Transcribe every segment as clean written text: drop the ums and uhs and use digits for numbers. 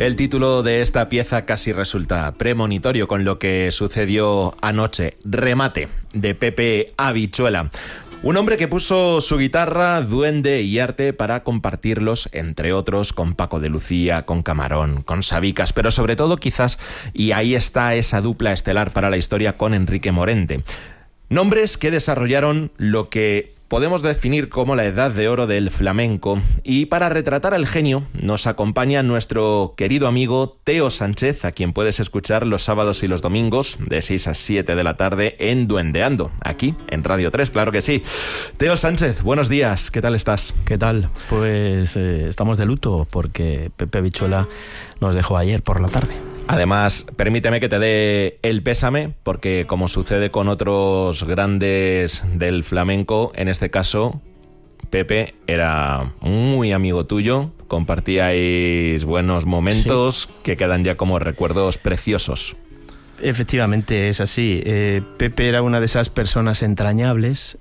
El título de esta pieza casi resulta premonitorio con lo que sucedió anoche. Remate, de Pepe Habichuela. Un hombre que puso su guitarra, duende y arte para compartirlos, entre otros, con Paco de Lucía, con Camarón, con Sabicas, pero sobre todo quizás, y ahí está esa dupla estelar para la historia, con Enrique Morente. Nombres que desarrollaron lo que podemos definir como la edad de oro del flamenco, y para retratar al genio nos acompaña nuestro querido amigo Teo Sánchez, a quien puedes escuchar los sábados y los domingos de 6 a 7 de la tarde en Duendeando, aquí en Radio 3, claro que sí. Teo Sánchez, buenos días, ¿qué tal estás? ¿Qué tal? Pues estamos de luto porque Pepe Habichuela nos dejó ayer por la tarde. Además, permíteme que te dé el pésame, porque como sucede con otros grandes del flamenco, en este caso, Pepe era muy amigo tuyo, compartíais buenos momentos, sí, que quedan ya como recuerdos preciosos. Efectivamente, es así. Pepe era una de esas personas entrañables,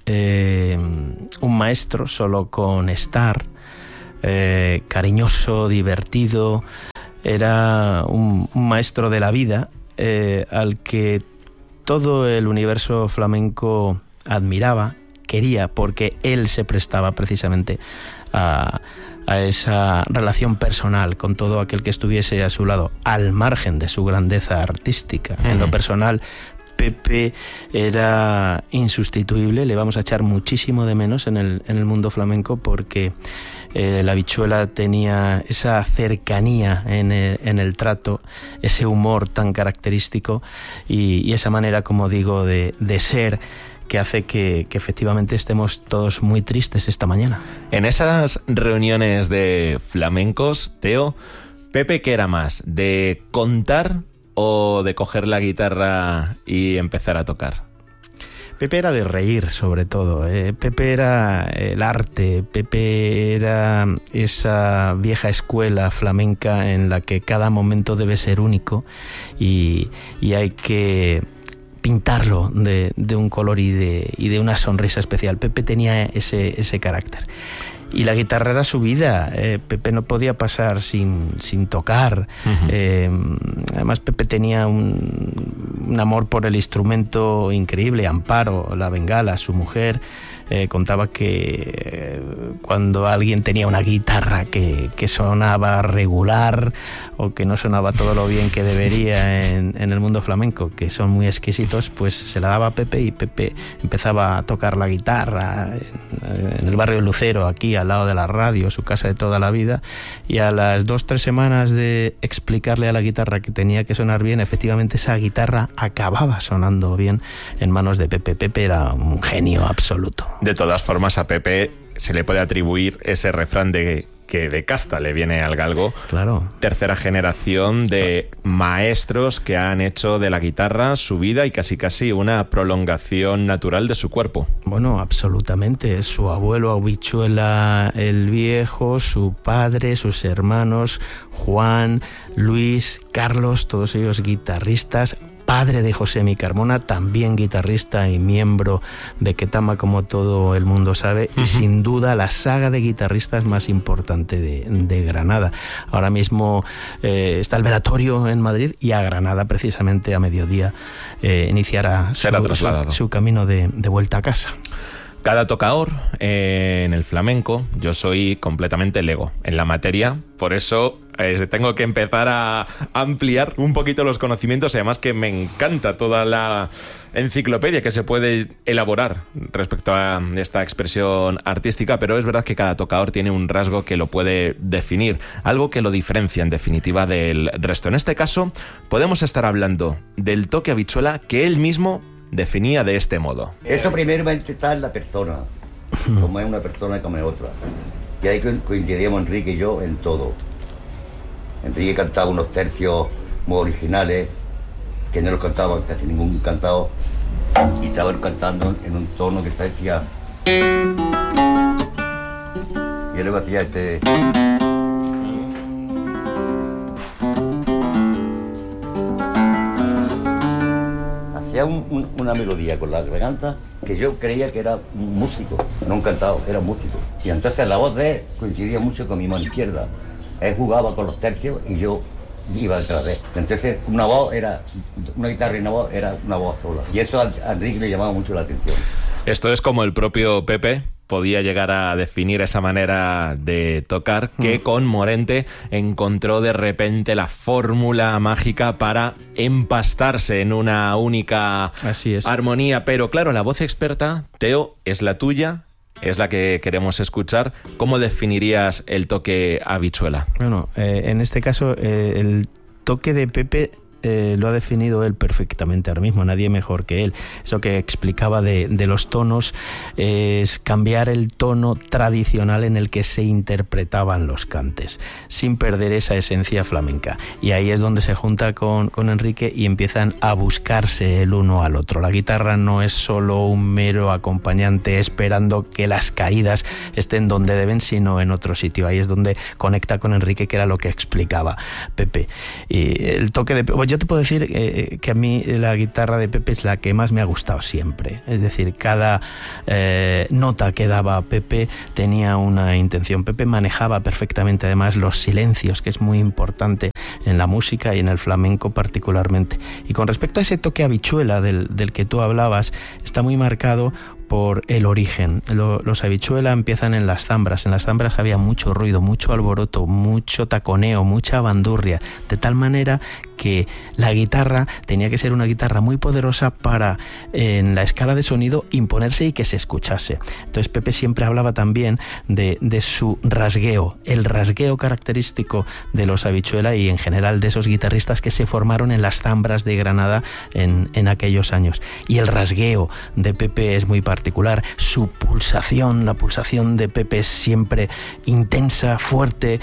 un maestro solo con estar, cariñoso, divertido. Era un maestro de la vida, al que todo el universo flamenco admiraba, quería, porque él se prestaba precisamente a esa relación personal con todo aquel que estuviese a su lado, al margen de su grandeza artística. En lo personal, Pepe era insustituible, le vamos a echar muchísimo de menos en el mundo flamenco, porque la Habichuela tenía esa cercanía en el trato, ese humor tan característico y esa manera, como digo, de ser, que hace que efectivamente estemos todos muy tristes esta mañana. En esas reuniones de flamencos, Teo, Pepe, ¿qué era más? ¿De contar o de coger la guitarra y empezar a tocar? Pepe era de reír, sobre todo. Pepe era el arte. Pepe era esa vieja escuela flamenca en la que cada momento debe ser único y hay que pintarlo de un color y de una sonrisa especial. Pepe tenía ese carácter. Y la guitarra era su vida. Pepe no podía pasar sin tocar. Además, Pepe tenía un amor por el instrumento increíble. Amparo, la bengala, su mujer, contaba que cuando alguien tenía una guitarra que sonaba regular o que no sonaba todo lo bien que debería en el mundo flamenco, que son muy exquisitos, pues se la daba a Pepe y Pepe empezaba a tocar la guitarra en el barrio Lucero, aquí al lado de la radio, su casa de toda la vida, y a las 2-3 semanas de explicarle a la guitarra que tenía que sonar bien, efectivamente esa guitarra acababa sonando bien en manos de Pepe. Pepe era un genio absoluto. De todas formas, a Pepe se le puede atribuir ese refrán de que de casta le viene al galgo. Claro. Tercera generación de maestros que han hecho de la guitarra su vida y casi una prolongación natural de su cuerpo. Bueno, absolutamente. Su abuelo Habichuela el Viejo, su padre, sus hermanos, Juan, Luis, Carlos, todos ellos guitarristas. Padre de Josemi Carmona, también guitarrista y miembro de Ketama, como todo el mundo sabe, y sin duda la saga de guitarristas más importante de Granada. Ahora mismo está el velatorio en Madrid, y a Granada precisamente a mediodía iniciará su camino de vuelta a casa. Cada tocador en el flamenco, yo soy completamente lego en la materia, por eso tengo que empezar a ampliar un poquito los conocimientos, y además que me encanta toda la enciclopedia que se puede elaborar respecto a esta expresión artística, pero es verdad que cada tocador tiene un rasgo que lo puede definir, algo que lo diferencia en definitiva del resto. En este caso, podemos estar hablando del toque Habichuela que él mismo definía de este modo. Eso primero va a intentar la persona, como es una persona como es otra. Y ahí coincidíamos Enrique y yo en todo. Enrique cantaba unos tercios muy originales, que no los cantaba casi ningún cantado, y estaba cantando en un tono que se decía. Y luego hacía este. Hacía una melodía con la garganta que yo creía que era un músico, no un cantado, era un músico. Y entonces la voz de él coincidía mucho con mi mano izquierda. Él jugaba con los tercios y yo iba detrás de él. Entonces una guitarra y una voz era una voz sola. Y eso a Enrique le llamaba mucho la atención. Esto es como el propio Pepe podía llegar a definir esa manera de tocar, que con Morente encontró de repente la fórmula mágica para empastarse en una única armonía. Pero claro, la voz experta, Teo, es la tuya, es la que queremos escuchar. ¿Cómo definirías el toque Habichuela? Bueno, en este caso, el toque de Pepe lo ha definido él perfectamente ahora mismo, nadie mejor que él. Eso que explicaba de los tonos es cambiar el tono tradicional en el que se interpretaban los cantes, sin perder esa esencia flamenca. Y ahí es donde se junta con Enrique y empiezan a buscarse el uno al otro. La guitarra no es solo un mero acompañante esperando que las caídas estén donde deben, sino en otro sitio. Ahí es donde conecta con Enrique, que era lo que explicaba Pepe. Y el toque de... Yo te puedo decir que a mí la guitarra de Pepe es la que más me ha gustado siempre. Es decir, cada nota que daba Pepe tenía una intención. Pepe manejaba perfectamente además los silencios, que es muy importante en la música y en el flamenco particularmente. Y con respecto a ese toque habichuela del que tú hablabas, está muy marcado por el origen. Los habichuela empiezan en las zambras. En las zambras había mucho ruido, mucho alboroto, mucho taconeo, mucha bandurria, de tal manera que la guitarra tenía que ser una guitarra muy poderosa para, en la escala de sonido, imponerse y que se escuchase. Entonces Pepe siempre hablaba también de su rasgueo, el rasgueo característico de los habichuela y en general de esos guitarristas que se formaron en las zambras de Granada en aquellos años. Y el rasgueo de Pepe es muy particular. Su pulsación, la pulsación de Pepe es siempre intensa, fuerte,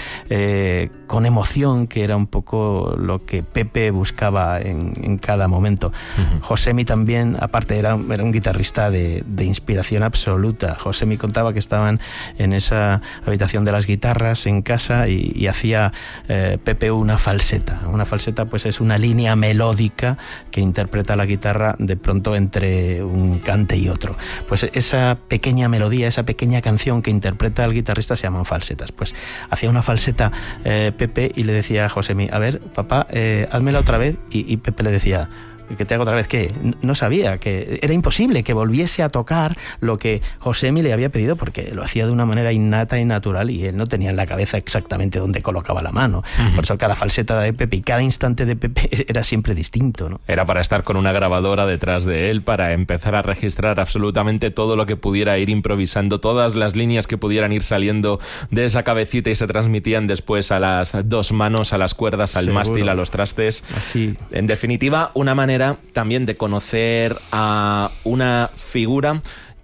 con emoción, que era un poco lo que Pepe buscaba en cada momento. Josemi también, aparte, era un guitarrista de inspiración absoluta. Josemi contaba que estaban en esa habitación de las guitarras en casa y hacía Pepe una falseta. Una falseta pues es una línea melódica que interpreta la guitarra de pronto entre un cante y otro. Pues esa pequeña melodía, esa pequeña canción que interpreta el guitarrista se llaman falsetas. Pues hacía una falseta Pepe y le decía a Josemi: a ver, papá, házmela otra vez. Y Pepe le decía: ¿que te hago otra vez qué? No sabía, que era imposible que volviese a tocar lo que Josemi le había pedido, porque lo hacía de una manera innata y natural y él no tenía en la cabeza exactamente dónde colocaba la mano. Por eso cada falseta de Pepe y cada instante de Pepe era siempre distinto, ¿no? Era para estar con una grabadora detrás de él, para empezar a registrar absolutamente todo lo que pudiera ir improvisando, todas las líneas que pudieran ir saliendo de esa cabecita y se transmitían después a las dos manos, a las cuerdas, al mástil, a los trastes. Así. En definitiva, una manera también de conocer a una figura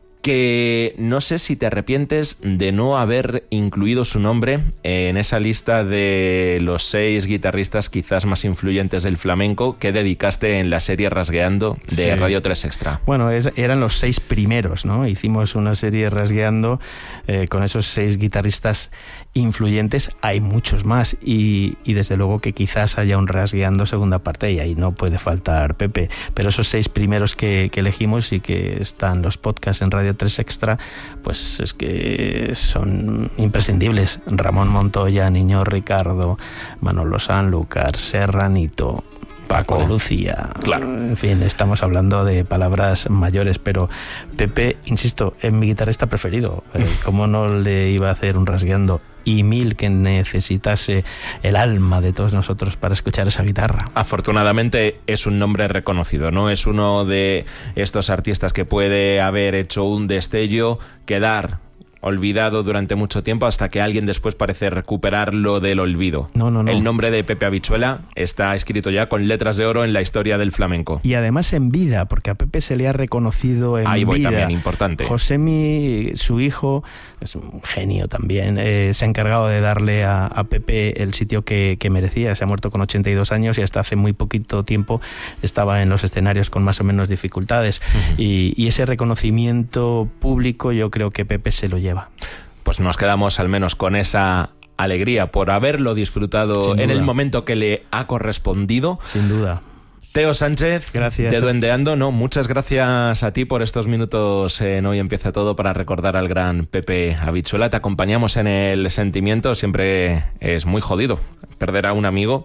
que no sé si te arrepientes de no haber incluido su nombre en esa lista de los 6 guitarristas quizás más influyentes del flamenco que dedicaste en la serie Rasgueando de Radio 3 Extra. Bueno, eran los 6 primeros, ¿no? Hicimos una serie Rasgueando con esos 6 guitarristas influyentes. Hay muchos más y desde luego que quizás haya un Rasgueando segunda parte y ahí no puede faltar Pepe, pero esos 6 primeros que elegimos y que están los podcasts en Radio 3 Extra, pues es que son imprescindibles. Ramón Montoya, Niño Ricardo, Manolo Sanlúcar, Serranito, Paco de Lucía. Claro. En fin, estamos hablando de palabras mayores, pero Pepe, insisto, es mi guitarrista preferido. ¿Cómo no le iba a hacer un Rasgueando? Y mil que necesitase el alma de todos nosotros para escuchar esa guitarra. Afortunadamente es un nombre reconocido, no es uno de estos artistas que puede haber hecho un destello, quedar olvidado durante mucho tiempo hasta que alguien después parece recuperarlo del olvido. No. El nombre de Pepe Habichuela está escrito ya con letras de oro en la historia del flamenco. Y además en vida, porque a Pepe se le ha reconocido en vida. Ahí voy también, importante. Josemi, su hijo, es un genio también, se ha encargado de darle a Pepe el sitio que merecía. Se ha muerto con 82 años y hasta hace muy poquito tiempo estaba en los escenarios con más o menos dificultades. Y ese reconocimiento público yo creo que Pepe se lo lleva. Pues nos quedamos al menos con esa alegría por haberlo disfrutado en el momento que le ha correspondido. Sin duda. Teo Sánchez, gracias. De Duendeando, muchas gracias a ti por estos minutos en Hoy Empieza Todo para recordar al gran Pepe Habichuela. Te acompañamos en el sentimiento, siempre es muy jodido perder a un amigo.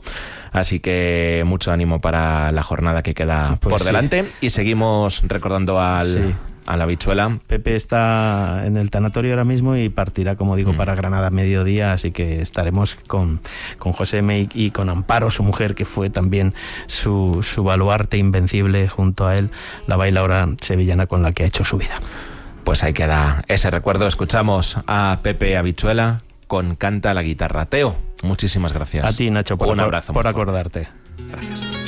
Así que mucho ánimo para la jornada que queda por delante. Y seguimos recordando a la Habichuela. Pepe está en el tanatorio ahora mismo y partirá, como digo, para Granada a mediodía, así que estaremos con José May y con Amparo, su mujer, que fue también su baluarte invencible junto a él, la bailaora sevillana con la que ha hecho su vida. Pues ahí queda ese recuerdo. Escuchamos a Pepe Habichuela con Canta la guitarra. Teo, muchísimas gracias. A ti, Nacho, un abrazo por acordarte. Gracias.